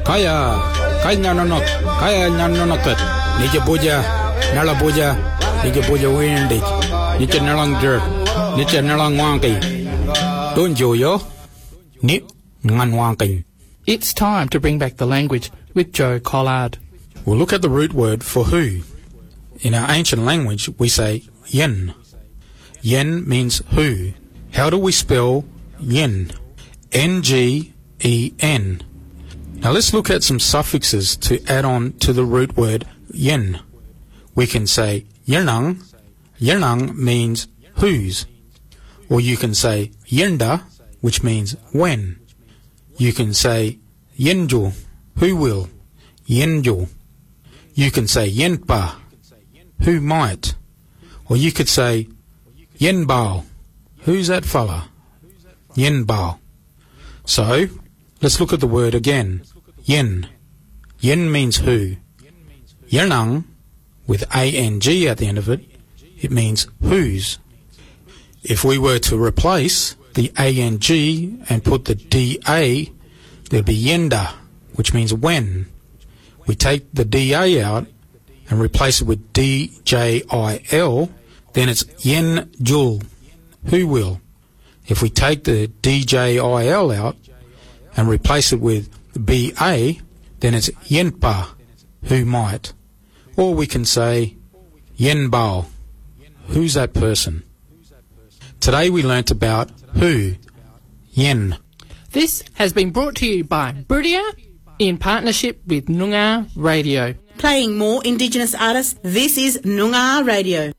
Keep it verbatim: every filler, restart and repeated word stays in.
Kaya, kaya nanonot, kaya nanonotot. Nija puja, nala puja, nija puja windig. Nija nalang dirt, nija nalang wanki. Don't you yo? Ni ngan wanki. It's time to bring back the language with Joe Collard. We'll look at the root word for who. In our ancient language, we say yen. Yen means who. How do we spell yen? N G E N. Now let's look at some suffixes to add on to the root word yen. We can say yenang. Yenang means whose. Or you can say yenda, which means when. You can say yenjo, who will. Yenjo. You can say yenpa, who might. Or you could say yenbao, who's that fella? Yenbao. So, let's look at the word again. Yen. Yen means who. Yenang, with A N G at the end of it, it means whose. If we were to replace the A N G and put the D A, there'd be yenda, which means when. We take the D A out and replace it with D J I L, then it's yen jul, who will. If we take the D J I L out and replace it with B A, then it's yenpa, who might. Or we can say yenbao, who's that person. Today we learnt about who, yen. This has been brought to you by Brudia in partnership with Noongar Radio. Playing more Indigenous artists, this is Noongar Radio.